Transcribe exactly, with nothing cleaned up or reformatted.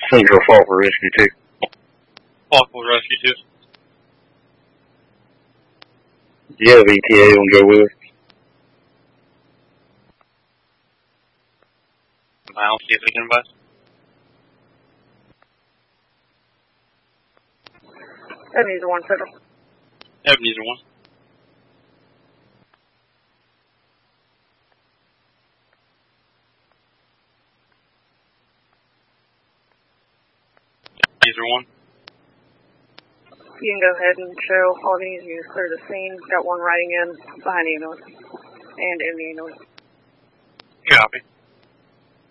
Central Falk for Rescue two. Falk for Rescue two. Do you have E T A want to go with us? I'll see if they can bus. Ebenezer one, Central. Ebenezer one. Ebenezer one. You can go ahead and show all of these. You clear the scene. Got one riding in behind the ambulance. And in the ambulance. Copy.